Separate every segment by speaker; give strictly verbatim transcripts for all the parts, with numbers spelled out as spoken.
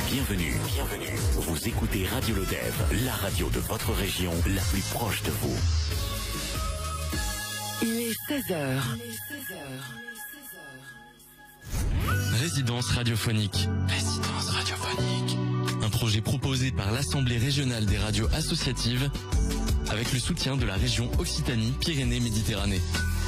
Speaker 1: Bienvenue, bienvenue. Vous écoutez Radio Lodève, la radio de votre région, la plus proche de vous.
Speaker 2: Il est seize heures.
Speaker 3: Résidence radiophonique. Résidence radiophonique. Un projet proposé par l'Assemblée régionale des radios associatives avec le soutien de la région Occitanie-Pyrénées-Méditerranée.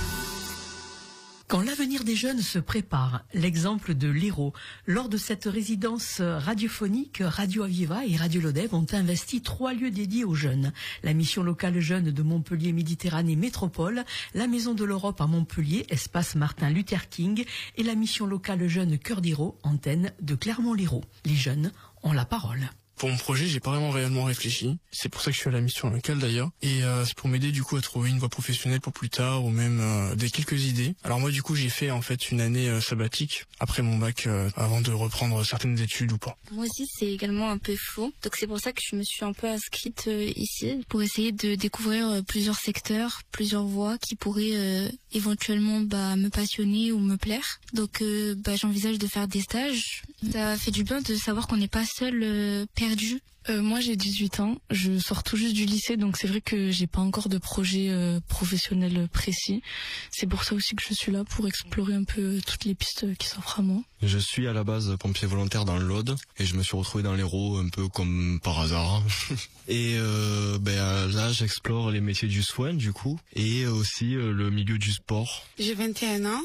Speaker 4: Quand l'avenir des jeunes se prépare, l'exemple de l'Hérault. Lors de cette résidence radiophonique, Radio Aviva et Radio Lodève ont investi trois lieux dédiés aux jeunes. La mission locale jeune de Montpellier Méditerranée Métropole, la Maison de l'Europe à Montpellier, espace Martin Luther King, et la mission locale jeune Cœur d'Hérault, antenne de Clermont-Lérault. Les jeunes ont la parole.
Speaker 5: Pour mon projet, j'ai pas vraiment réellement réfléchi. C'est pour ça que je suis à la mission locale d'ailleurs. Et euh, c'est pour m'aider du coup à trouver une voie professionnelle pour plus tard ou même euh, des quelques idées. Alors moi du coup j'ai fait en fait une année euh, sabbatique après mon bac euh, avant de reprendre certaines études ou pas.
Speaker 6: Moi aussi c'est également un peu flou. Donc c'est pour ça que je me suis un peu inscrite euh, ici pour essayer de découvrir euh, plusieurs secteurs, plusieurs voies qui pourraient euh, éventuellement bah, me passionner ou me plaire. Donc euh, bah, j'envisage de faire des stages. Ça fait du bien de savoir qu'on n'est pas seul euh, perdu.
Speaker 7: Euh, moi j'ai dix-huit ans, je sors tout juste du lycée, donc c'est vrai que j'ai pas encore de projet euh, professionnel précis. C'est pour ça aussi que je suis là, pour explorer un peu toutes les pistes qui s'offrent à moi.
Speaker 8: Je suis à la base pompier volontaire dans l'Aude et je me suis retrouvé dans l'Hérault un peu comme par hasard. Et euh, ben là j'explore les métiers du soin du coup et aussi euh, le milieu du sport.
Speaker 9: J'ai vingt et un ans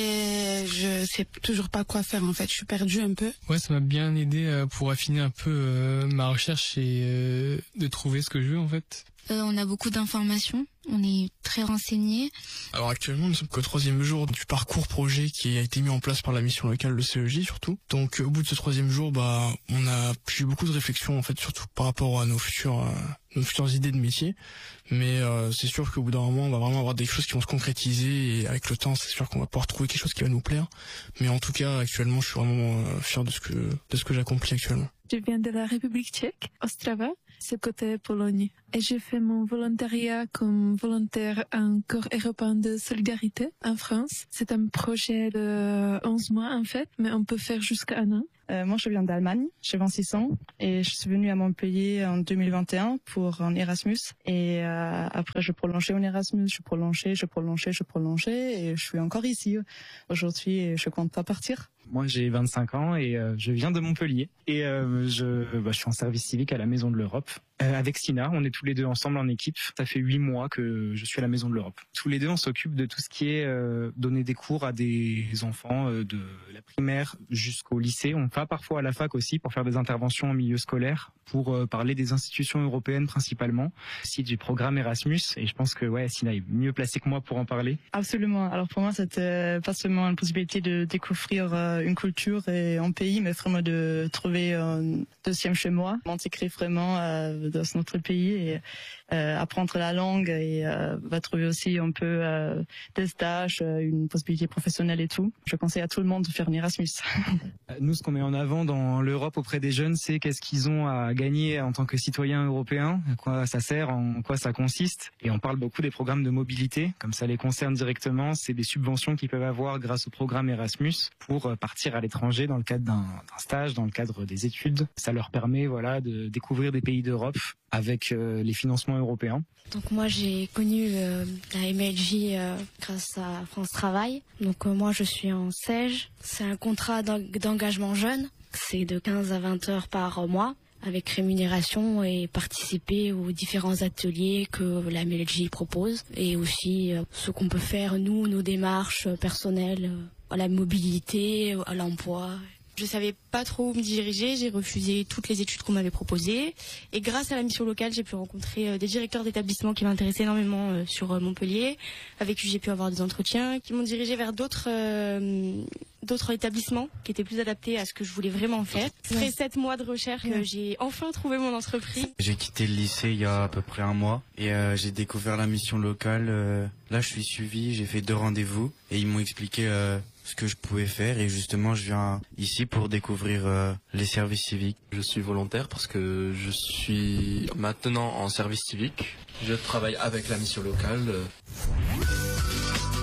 Speaker 9: et je sais toujours pas quoi faire en fait, je suis perdue un peu.
Speaker 10: Ouais, ça m'a bien aidé euh, pour affiner un peu euh, ma recherche et euh, de trouver ce que je veux en fait.
Speaker 6: Euh, on a beaucoup d'informations, on est très renseignés.
Speaker 5: Alors actuellement nous sommes qu'au troisième jour du parcours projet qui a été mis en place par la mission locale, le C E J surtout. Donc au bout de ce troisième jour, bah on a eu beaucoup de réflexions en fait, surtout par rapport à nos futurs euh, nos futures idées de métier. Mais euh, c'est sûr qu'au bout d'un moment on va vraiment avoir des choses qui vont se concrétiser et avec le temps c'est sûr qu'on va pouvoir trouver quelque chose qui va nous plaire. Mais en tout cas actuellement je suis vraiment euh, fier de ce que de ce que j'accomplis actuellement.
Speaker 11: Je viens de la République tchèque, Ostrava, c'est côté Pologne. Et j'ai fait mon volontariat comme volontaire à un corps européen de solidarité en France. C'est un projet de onze mois en fait, mais on peut faire jusqu'à un an.
Speaker 12: Euh, moi je viens d'Allemagne, j'ai vingt-six ans et je suis venue à Montpellier en deux mille vingt et un pour un Erasmus. Et euh, après je prolongeais mon Erasmus, je prolongeais, je prolongeais, je prolongeais et je suis encore ici aujourd'hui et je compte pas partir.
Speaker 13: Moi j'ai vingt-cinq ans et euh, je viens de Montpellier et euh, je, bah, je suis en service civique à la Maison de l'Europe. Euh, avec Sina, on est tous les deux ensemble en équipe. Ça fait huit mois que je suis à la Maison de l'Europe. Tous les deux, on s'occupe de tout ce qui est euh, donner des cours à des enfants euh, de la primaire jusqu'au lycée. On va parfois à la fac aussi pour faire des interventions en milieu scolaire, pour euh, parler des institutions européennes principalement, aussi du programme Erasmus. Et je pense que ouais, Sina est mieux placée que moi pour en parler.
Speaker 12: Absolument. Alors pour moi, c'était pas seulement une possibilité de découvrir euh, une culture et un pays, mais vraiment de trouver un deuxième chez moi, m'intégrer vraiment euh, dans notre pays et euh, apprendre la langue et euh, va trouver aussi un peu euh, des stages, une possibilité professionnelle et tout. Je conseille à tout le monde de faire un Erasmus.
Speaker 13: Nous, ce qu'on met en avant dans l'Europe auprès des jeunes, c'est qu'est-ce qu'ils ont à gagner en tant que citoyens européens, à quoi ça sert, en quoi ça consiste. Et on parle beaucoup des programmes de mobilité, comme ça les concerne directement. C'est des subventions qu'ils peuvent avoir grâce au programme Erasmus pour partir à l'étranger dans le cadre d'un, d'un stage, dans le cadre des études. Ça leur permet voilà de découvrir des pays d'Europe avec euh, les financements européens.
Speaker 6: Donc moi j'ai connu euh, la M L J euh, grâce à France Travail. Donc euh, moi je suis en S E G. C'est un contrat d'engagement jeune. C'est de quinze à vingt heures par mois avec rémunération et participer aux différents ateliers que la M L J propose et aussi euh, ce qu'on peut faire nous, nos démarches personnelles euh, à la mobilité, à l'emploi. Je savais pas trop où me diriger, j'ai refusé toutes les études qu'on m'avait proposées et grâce à la mission locale, j'ai pu rencontrer des directeurs d'établissements qui m'intéressaient énormément sur Montpellier, avec qui j'ai pu avoir des entretiens, qui m'ont dirigé vers d'autres euh, d'autres établissements qui étaient plus adaptés à ce que je voulais vraiment faire. Après sept mois de recherche, ouais. J'ai enfin trouvé mon entreprise.
Speaker 14: J'ai quitté le lycée il y a à peu près un mois et euh, j'ai découvert la mission locale. Euh, là, je suis suivi, j'ai fait deux rendez-vous et ils m'ont expliqué euh, ce que je pouvais faire et justement je viens ici pour découvrir euh, les services civiques.
Speaker 15: Je suis volontaire parce que je suis maintenant en service civique. Je travaille avec la mission locale.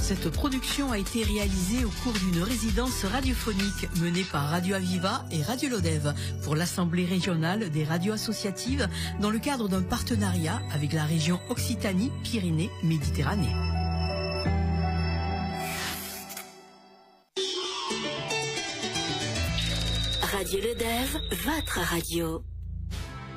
Speaker 4: Cette production a été réalisée au cours d'une résidence radiophonique menée par Radio Aviva et Radio Lodève pour l'Assemblée régionale des radios associatives dans le cadre d'un partenariat avec la région Occitanie-Pyrénées-Méditerranée.
Speaker 2: Radio Lodève, votre radio.